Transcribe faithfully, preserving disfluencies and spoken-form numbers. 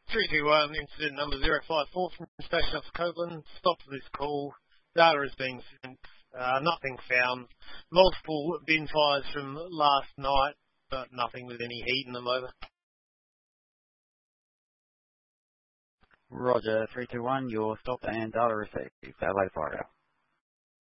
three two one, incident number zero five four from Station Officer Copeland. Stop this call. Data is being sent. Uh, nothing found. Multiple bin fires from last night, but nothing with any heat in them, over. Roger, three two one, your stop and data received. Adelaide Fire.